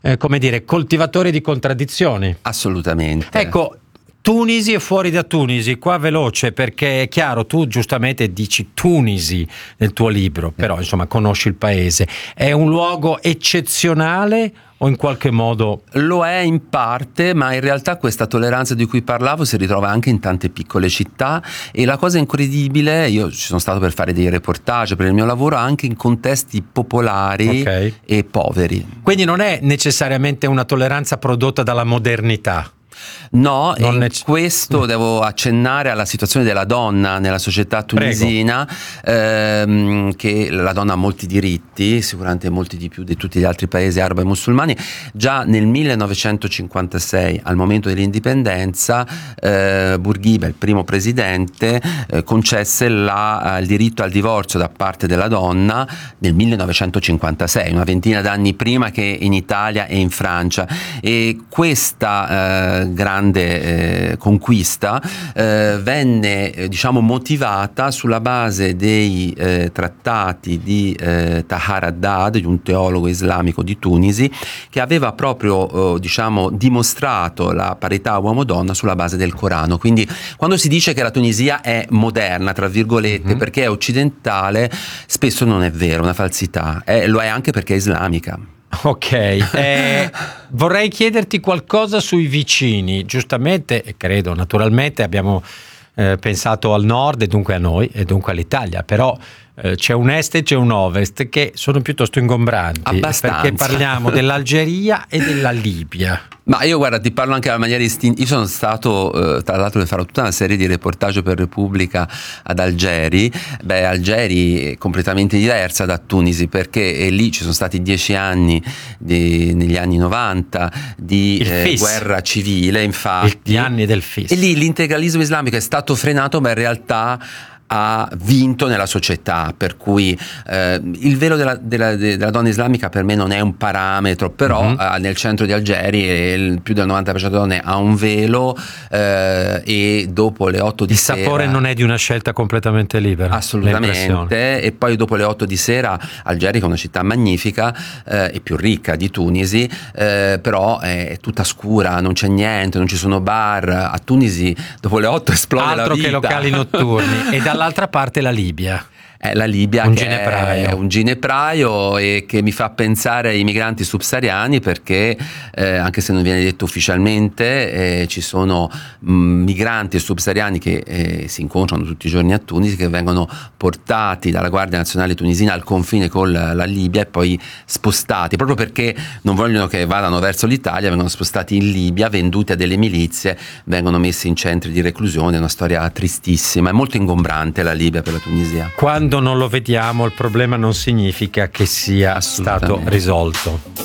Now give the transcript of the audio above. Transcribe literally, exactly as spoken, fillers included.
eh, come dire, coltivatori di contraddizioni. Assolutamente. Ecco, Tunisi e fuori da Tunisi, qua veloce, perché è chiaro, tu giustamente dici Tunisi nel tuo libro, però insomma conosci il paese. È un luogo eccezionale o in qualche modo? Lo è in parte, ma in realtà questa tolleranza di cui parlavo si ritrova anche in tante piccole città, e la cosa incredibile, io ci sono stato per fare dei reportage per il mio lavoro anche in contesti popolari, okay, e poveri. Quindi non è necessariamente una tolleranza prodotta dalla modernità. No, non in nec- questo devo accennare alla situazione della donna nella società tunisina, ehm, che la donna ha molti diritti, sicuramente molti di più di tutti gli altri paesi arabi e musulmani. Già nel millenovecentocinquantasei, al momento dell'indipendenza, eh, Bourguiba, il primo presidente, eh, concesse la, il diritto al divorzio da parte della donna nel millenovecentocinquantasei, una ventina d'anni prima che in Italia e in Francia, e questa eh, grande eh, conquista eh, venne eh, diciamo motivata sulla base dei eh, trattati di eh, Tahar Haddad, di un teologo islamico di Tunisi, che aveva proprio eh, diciamo dimostrato la parità uomo-donna sulla base del Corano. Quindi quando si dice che la Tunisia è moderna tra virgolette mm-hmm. perché è occidentale, spesso non è vero, è una falsità, eh, lo è anche perché è islamica. Ok, eh, vorrei chiederti qualcosa sui vicini. Giustamente, e credo naturalmente, abbiamo eh, pensato al nord e dunque a noi e dunque all'Italia, però eh, c'è un est e c'è un ovest che sono piuttosto ingombranti. Abbastanza. Perché parliamo dell'Algeria e della Libia. Ma io guarda, ti parlo anche alla maniera istintiva. Io sono stato, eh, tra l'altro farò tutta una serie di reportage per Repubblica ad Algeri. Beh, Algeri è completamente diversa da Tunisi, perché eh, lì ci sono stati dieci anni di, negli anni novanta di eh, guerra civile, infatti. Gli anni del F I S. E lì l'integralismo islamico è stato frenato, ma in realtà ha vinto nella società, per cui eh, il velo della, della, della donna islamica per me non è un parametro, però mm-hmm. eh, nel centro di Algeri il più del novanta per cento delle donne ha un velo, eh, e dopo le otto di il sera... Il sapore non è di una scelta completamente libera. Assolutamente, e poi dopo le otto di sera Algeri, che è una città magnifica eh, e più ricca di Tunisi, eh, però è tutta scura, non c'è niente, non ci sono bar. A Tunisi dopo le otto esplode altro la vita. Che locali notturni. E dall'altra parte la Libia. È la Libia, un che ginepraio. è un ginepraio, e che mi fa pensare ai migranti subsahariani, perché eh, anche se non viene detto ufficialmente, eh, ci sono mh, migranti subsahariani che eh, si incontrano tutti i giorni a Tunisi, che vengono portati dalla Guardia Nazionale tunisina al confine con la, la Libia e poi spostati, proprio perché non vogliono che vadano verso l'Italia, vengono spostati in Libia, venduti a delle milizie, vengono messi in centri di reclusione. È una storia tristissima, è molto ingombrante la Libia per la Tunisia. Quando non lo vediamo, il problema non significa che sia stato risolto.